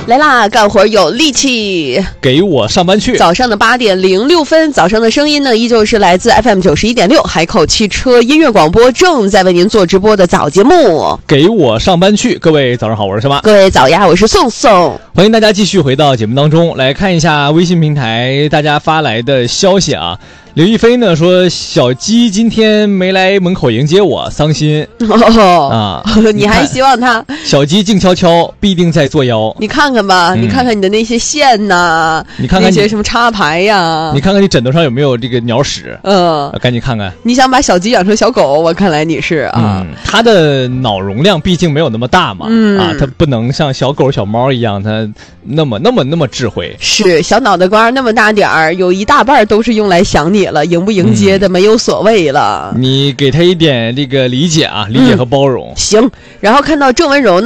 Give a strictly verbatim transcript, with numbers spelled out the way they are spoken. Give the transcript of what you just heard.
来啦，干活有力气， 给我上班去。 早上的八点零六分，早上的声音呢，依旧是来自 F M 九十一点六海口汽车音乐广播，正在为您做直播的早节目。 给我上班去，各位早上好，我是小马。 各位早呀，我是宋宋。 欢迎大家继续回到节目当中，来看一下微信平台大家发来的消息啊。刘亦菲呢说小鸡今天没来门口迎接我，伤心、哦、啊！ 你还希望他小鸡静悄悄，必定在作妖。 你看看吧、嗯，你看看你的那些线呐， 你看看那些什么插排呀， 你看看你枕头上有没有这个鸟屎？嗯、呃，赶紧看看。 你想把小鸡养成小狗，我看来你是啊。 嗯，它的脑容量毕竟没有那么大嘛，嗯啊，它不能像小狗小猫一样，它那么那么那么智慧。 是小脑袋瓜那么大点儿，有一大半都是用来想你了，迎不迎接的、嗯、没有所谓了。 你给他一点这个理解啊，理解和包容。 嗯、行，然后看到郑文柔呢。